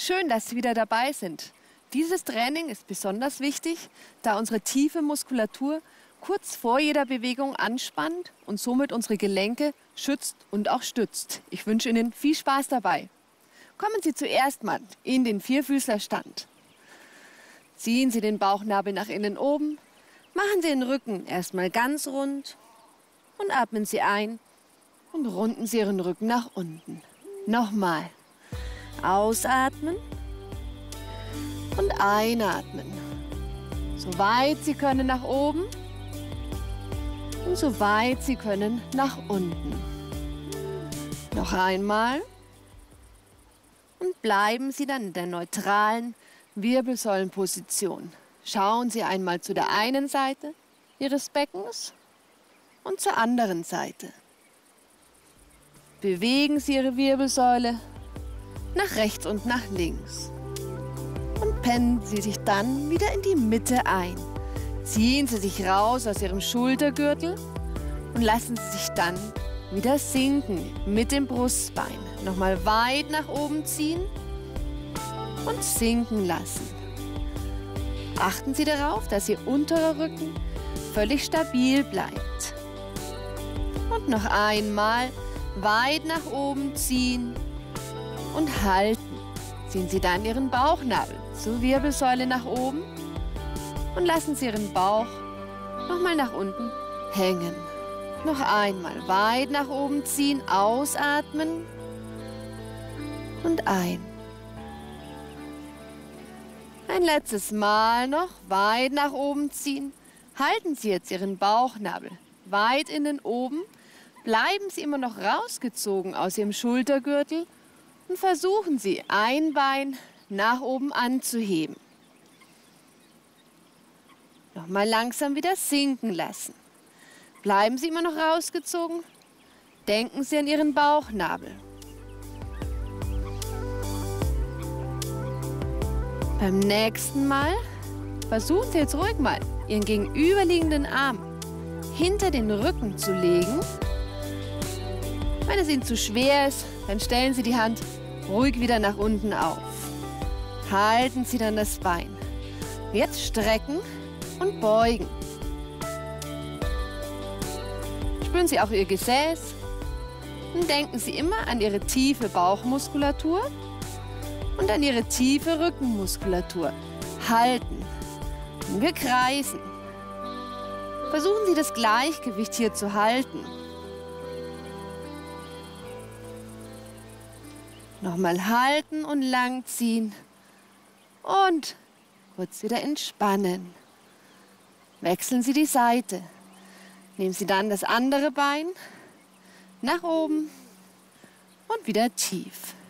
Schön, dass Sie wieder dabei sind. Dieses Training ist besonders wichtig, da unsere tiefe Muskulatur kurz vor jeder Bewegung anspannt und somit unsere Gelenke schützt und auch stützt. Ich wünsche Ihnen viel Spaß dabei. Kommen Sie zuerst mal in den Vierfüßlerstand. Ziehen Sie den Bauchnabel nach innen oben, machen Sie den Rücken erstmal ganz rund und atmen Sie ein und runden Sie Ihren Rücken nach unten. Nochmal. Ausatmen und einatmen. So weit Sie können nach oben und so weit Sie können nach unten. Noch einmal. Und bleiben Sie dann in der neutralen Wirbelsäulenposition. Schauen Sie einmal zu der einen Seite Ihres Beckens und zur anderen Seite. Bewegen Sie Ihre Wirbelsäule nach rechts und nach links. Und pennen Sie sich dann wieder in die Mitte ein. Ziehen Sie sich raus aus Ihrem Schultergürtel und lassen Sie sich dann wieder sinken mit dem Brustbein. Nochmal weit nach oben ziehen und sinken lassen. Achten Sie darauf, dass Ihr unterer Rücken völlig stabil bleibt. Und noch einmal weit nach oben ziehen und halten. Ziehen Sie dann Ihren Bauchnabel zur Wirbelsäule nach oben und lassen Sie Ihren Bauch nochmal nach unten hängen. Noch einmal weit nach oben ziehen, ausatmen und ein. Ein letztes Mal noch weit nach oben ziehen. Halten Sie jetzt Ihren Bauchnabel weit innen oben. Bleiben Sie immer noch rausgezogen aus Ihrem Schultergürtel und versuchen Sie, ein Bein nach oben anzuheben. Nochmal langsam wieder sinken lassen. Bleiben Sie immer noch rausgezogen. Denken Sie an Ihren Bauchnabel. Beim nächsten Mal versuchen Sie jetzt ruhig mal, Ihren gegenüberliegenden Arm hinter den Rücken zu legen. Wenn es Ihnen zu schwer ist, dann stellen Sie die Hand ruhig wieder nach unten auf. Halten Sie dann das Bein. Jetzt strecken und beugen. Spüren Sie auch Ihr Gesäß und denken Sie immer an Ihre tiefe Bauchmuskulatur und an Ihre tiefe Rückenmuskulatur. Halten. Und wir kreisen. Versuchen Sie das Gleichgewicht hier zu halten. Nochmal halten und lang ziehen. Und kurz wieder entspannen. Wechseln Sie die Seite. Nehmen Sie dann das andere Bein nach oben und wieder tief.